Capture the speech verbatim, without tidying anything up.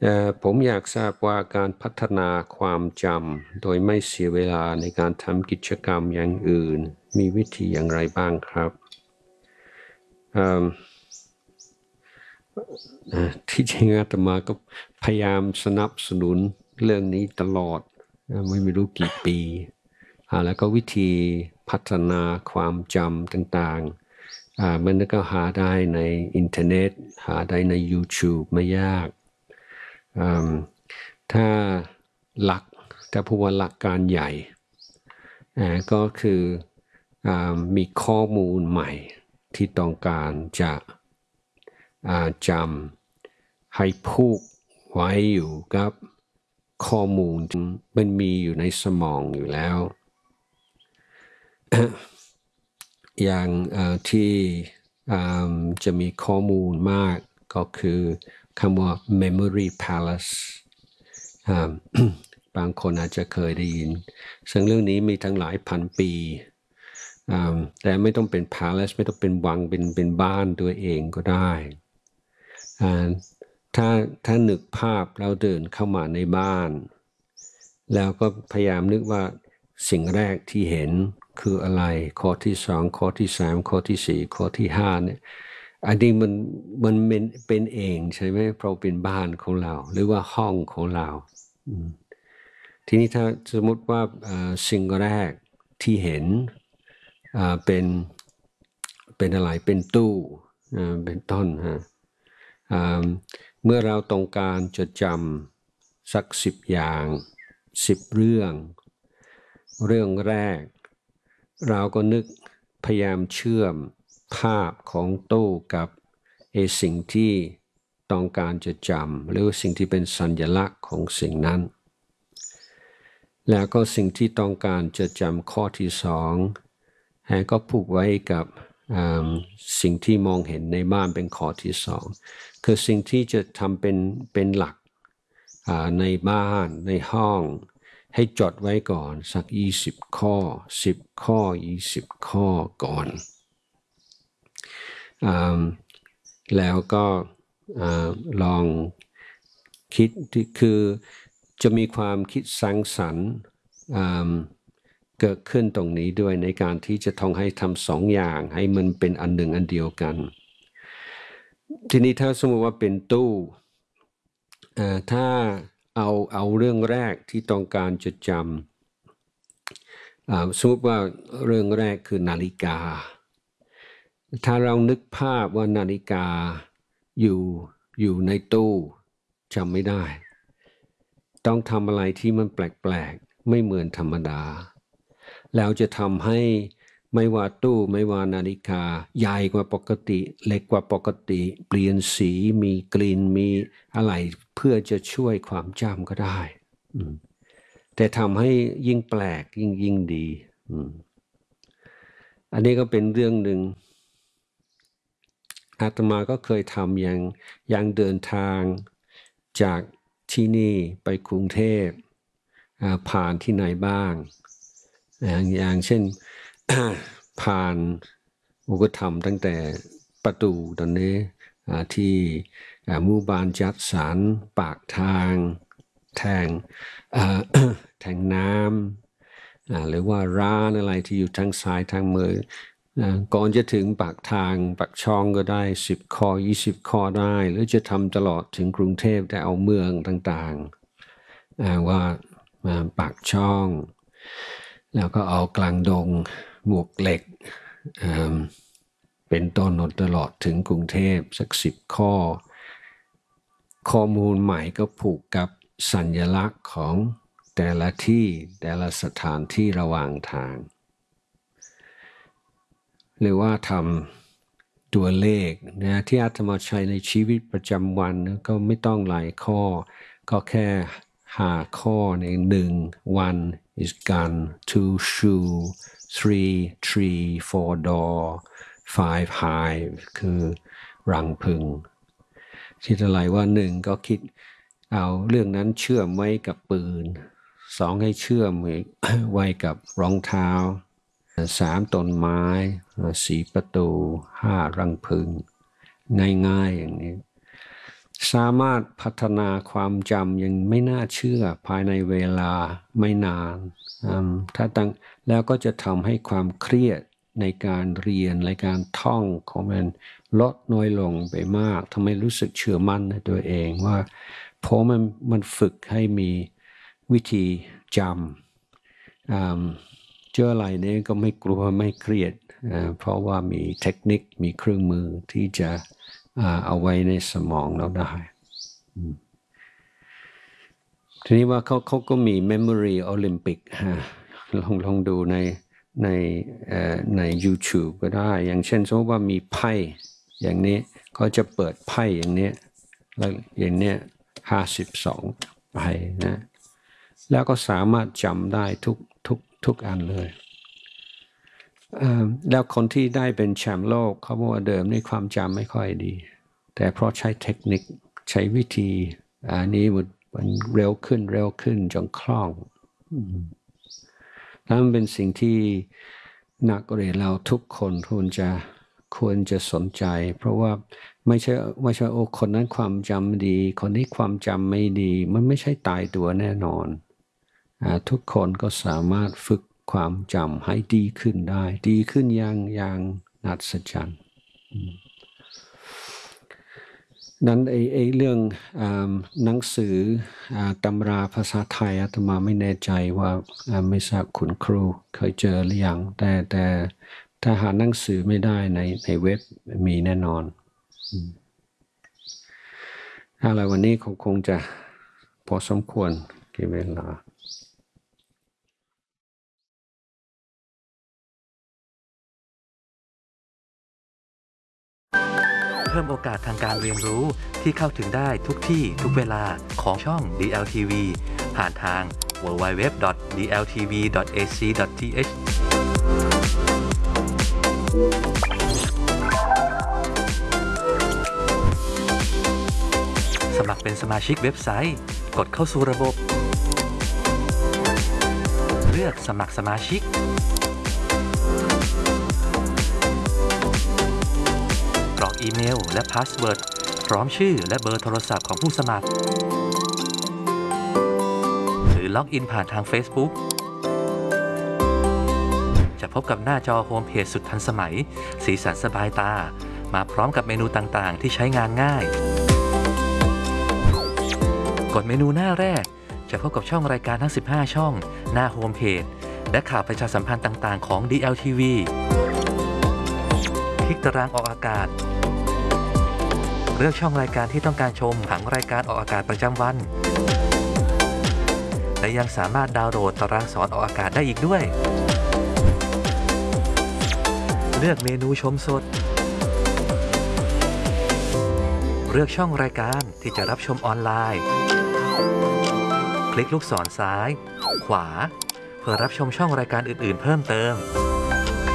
เอ่อผมอยากทราบว่าการพัฒนาความจำโดยไม่เสียเวลาในการทำกิจกรรมอย่างอื่นมีวิธีอย่างไรบ้างครับเอิ่มเอ่อที่จริงอาตมาก็พยายามสนับสนุนเรื่องนี้ตลอดเอ่อไม่รู้กี่ปีอ่าแล้วก็วิธีพัฒนาความจำต่างๆอ่ามันก็หาได้ในอินเทอร์เน็ตหาได้ใน YouTube ไม่ยาก อืมถ้าหลักถ้าพูดว่าหลักการใหญ่อ่าก็คืออ่ามีข้อมูลใหม่ที่ต้องการจะอ่าจำให้ผูกไว้อยู่กับข้อมูลที่มันมีอยู่ในสมองอยู่แล้ว อย่างเอ่อที่อ่าจะมีข้อมูลมากก็คือคำว่า memory palace อ่า บางคนอาจจะเคยได้ยินซึ่งเรื่องนี้มีทั้งหลายพันปีอ่าแต่ไม่ต้องเป็น palace ไม่ต้องเป็นวังเป็นเป็นบ้านตัวเองก็ได้อ่าถ้าถ้านึกภาพเราเดินเข้ามาในบ้านแล้วก็พยายามนึกว่าสิ่งแรกที่เห็นคืออะไรข้อที่สองข้อที่สามข้อที่สี่ข้อที่ห้าเนี่ยอันนี้มันมันเป็นเป็นเองใช่ไหมเพราะเป็นบ้านของเราหรือว่าห้องของเราอืมทีนี้ถ้าสมมติว่าอ่าสิ่งแรกที่เห็นอ่าเป็นเป็นอะไรเป็นตู้อ่าเป็นต้นฮะอ่าเมื่อเราต้องการจดจำสักสิบอย่างสิบเรื่องเรื่องแรกเราก็นึกพยายามเชื่อมภาพของตู้กับไอ้สิ่งที่ต้องการจะจำหรือสิ่งที่เป็นสัญลักษณ์ของสิ่งนั้นแล้วก็สิ่งที่ต้องการจะจำข้อที่สองก็ผูกไว้กับสิ่งที่มองเห็นในบ้านเป็นข้อที่สองคือสิ่งที่จะทำเป็นเป็นหลักในบ้านในห้องให้จดไว้ก่อนสักยี่สิบข้อสิบข้อยี่สิบข้อก่อนอแล้วก็ลองคิดที่คือจะมีความคิดสร้างสรรค์เกิดขึ้นตรงนี้ด้วยในการที่จะต้องให้ทำสองอย่างให้มันเป็นอันหนึ่งอันเดียวกันทีนี้ถ้าสมมติว่าเป็นตู้ถ้าเอาเอาเรื่องแรกที่ต้องการจะจำสมมติว่าเรื่องแรกคือนาฬิกาถ้าเรานึกภาพว่านาฬิกาอยู่อยู่ในตู้จำไม่ได้ต้องทำอะไรที่มันแปลกๆไม่เหมือนธรรมดาแล้วจะทำให้ไม่ว่าตู้ไม่ว่านาฬิกาใหญ่กว่าปกติเล็กกว่าปกติเปลี่ยนสีมีกลิ่นมีอะไรเพื่อจะช่วยความจำก็ได้แต่ทำให้ยิ่งแปลกยิ่งยิ่งดีอันนี้ก็เป็นเรื่องหนึ่งอาตมาก็เคยทำอย่างอย่างเดินทางจากที่นี่ไปกรุงเทพผ่านที่ไหนบ้างอย่างเช่น ผ่านอุกธรรมตั้งแต่ประตูตอนนี้ที่หมู่บ้านจัดสรรปากทางแทงแทงน้ำหรือว่าร้านอะไรที่อยู่ทางซ้ายทางมือก่อนจะถึงปากทางปากช่องก็ได้สิบข้อยี่สิบข้อได้หรือจะทำตลอดถึงกรุงเทพแต่เอาเมืองต่างๆว่าปากช่องแล้วก็เอากลางดงหมวกเหล็กเป็นต้นตลอดถึงกรุงเทพสักสิบข้อข้อมูลใหม่ก็ผูกกับสัญลักษณ์ของแต่ละที่แต่ละสถานที่ระหว่างทางหรือว่าทำตัวเลขนะที่อาตมาใช้ในชีวิตประจำวันก็ไม่ต้องหลายข้อก็แค่หาข้อในหนึ่ง one is gun two shoe three tree four door five hive คือรังผึ้งคิดอะไรว่าหนึ่งก็คิดเอาเรื่องนั้นเชื่อมไว้กับปืนสองให้เชื่อมไว้กับรองเท้าสามต้นไม้สี่ประตูห้ารังผึ้งง่ายๆอย่างนี้สามารถพัฒนาความจำยังไม่น่าเชื่อภายในเวลาไม่นานถ้าตั้งแล้วก็จะทำให้ความเครียดในการเรียนในการท่องของมันลดน้อยลงไปมากทำให้รู้สึกเชื่อมั่นในตัวเองว่าเพราะมันมันฝึกให้มีวิธีจำเจออะไรเนี่ยก็ไม่กลัวไม่เครียดเพราะว่ามีเทคนิคมีเครื่องมือที่จะเอาไว้ในสมองเราได้ทีนี้ว่าเขาเขาก็มี Memory Olympic ลองลองดูในในใน YouTube ก็ได้อย่างเช่นสมมติว่ามีไพ่อย่างนี้เขาจะเปิดไพ่อย่างนี้แล้วอย่างนี้ห้าสิบสองใบนะแล้วก็สามารถจำได้ทุกทุกทุกอันเลยแล้วคนที่ได้เป็นแชมป์โลกเขาบอกว่าเดิมในความจำไม่ค่อยดีแต่เพราะใช้เทคนิคใช้วิธีอันนี้มันเร็วขึ้นเร็วขึ้นจนคล่องนั่นเป็นสิ่งที่นักเรียนเราทุกคนควรจะควรจะสนใจเพราะว่าไม่ใช่ไม่ใช่โอ้คนนั้นความจำดีคนนี้ความจำไม่ดีมันไม่ใช่ตายตัวแน่นอนทุกคนก็สามารถฝึกความจำให้ดีขึ้นได้ดีขึ้นอย่างอย่างนัศจรรย์นั้นไอ้ไอ้เรื่องหนังสือตำราภาษาไทยอาตมาไม่แน่ใจว่าไม่ทราบคุณครูเคยเจอหรือยังแต่แต่ถ้าหาหนังสือไม่ได้ในในเว็บมีแน่นอนอะไรวันนี้คงคงจะพอสมควรกี่เวลาเพิ่มโอกาสทางการเรียนรู้ที่เข้าถึงได้ทุกที่ทุกเวลาของช่อง ดี แอล ที วี ผ่านทาง ดับเบิลยู ดับเบิลยู ดับเบิลยู ดอท ดี แอล ที วี ดอท เอ ซี ดอท ที เอช สมัครเป็นสมาชิกเว็บไซต์กดเข้าสู่ระบบเลือกสมัครสมาชิกกรอกอีเมลและพาสเวิร์ดพร้อมชื่อและเบอร์โทรศัพท์ของผู้สมัครหรือล็อกอินผ่านทาง Facebook จะพบกับหน้าจอโฮมเพจสุดทันสมัยสีสันสบายตามาพร้อมกับเมนูต่างๆที่ใช้งานง่ายกดเมนูหน้าแรกจะพบกับช่องรายการทั้งสิบห้าช่องหน้าโฮมเพจและข่าวประชาสัมพันธ์ต่างๆของ ดี แอล ที วี คลิกตารางออกอากาศเลือกช่องรายการที่ต้องการชมผังรายการออกอากาศประจำวันและยังสามารถดาวน์โหลดตารางสอนออกอากาศได้อีกด้วยเลือกเมนูชมสดเลือกช่องรายการที่จะรับชมออนไลน์คลิกลูกศรซ้ายขวาเพื่อรับชมช่องรายการอื่นๆเพิ่มเติม